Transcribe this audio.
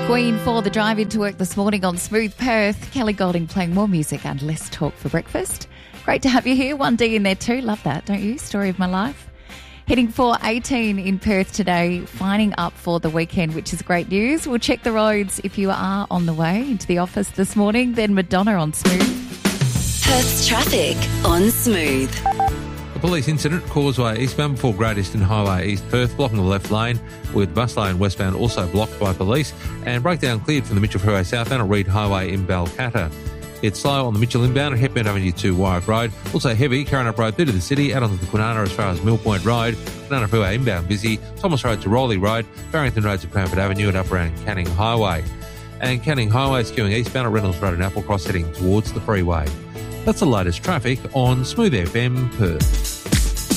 Queen for the drive into work this morning on Smooth Perth. Kelly Golding playing more music and less talk for breakfast. Great to have you here. 1D in there too. Love that, don't you? Story of my life. Heading for 18 in Perth today, fining up for the weekend, which is great news. We'll check the roads if you are on the way into the office this morning. Then Madonna on Smooth. Perth's traffic on Smooth. A police incident, Causeway eastbound before Great Eastern Highway East Perth, blocking the left lane, with bus lane westbound also blocked by police, and breakdown cleared from the Mitchell Freeway southbound at Reed Highway in Balcatta. It's slow on the Mitchell inbound at Hepburn Avenue to Wyeth Road. Also heavy, Karrinyup Road through to the city, out onto the Kwinana as far as Mill Point Road. Kwinana Freeway inbound busy. Thomas Road to Rowley Road. Barrington Road to Cranford Avenue and up around Canning Highway. And Canning Highway skewing eastbound at Reynolds Road and Applecross heading towards the freeway. That's the latest traffic on Smooth FM Perth.